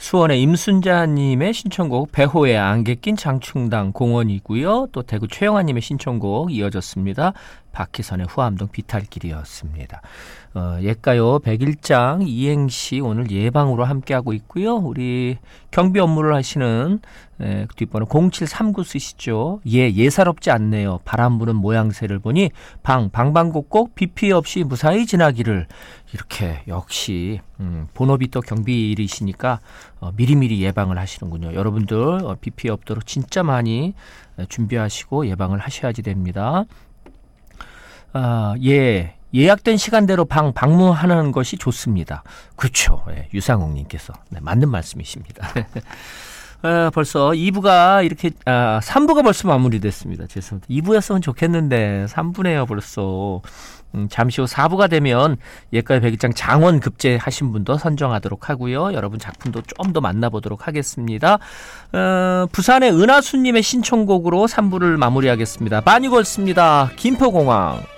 수원의 임순자님의 신청곡 배호의 안개 낀 장충당 공원이고요. 또 대구 최영아님의 신청곡 이어졌습니다. 박희선의 후암동 비탈길이었습니다. 옛가요 101장 이행시 오늘 예방으로 함께하고 있고요. 우리 경비 업무를 하시는 뒷번호 0739 쓰시죠. 예사롭지 않네요. 바람 부는 모양새를 보니 방방곡곡 비 피해 없이 무사히 지나기를. 이렇게 역시 본업이 또 경비일이시니까 미리미리 예방을 하시는군요. 여러분들 비 피해 없도록 진짜 많이 준비하시고 예방을 하셔야지 됩니다. 예약된 시간대로 방문하는 것이 좋습니다. 그렇죠. 유상욱님께서 맞는 말씀이십니다. 벌써 2부가 이렇게 3부가 벌써 마무리됐습니다. 죄송합니다. 2부였으면 좋겠는데 3부네요 벌써. 잠시 후 4부가 되면 예가의 백일장 장원 급제하신 분도 선정하도록 하고요. 여러분 작품도 좀 더 만나보도록 하겠습니다. 부산의 은하수님의 신청곡으로 3부를 마무리하겠습니다. 많이 걸습니다. 김포공항.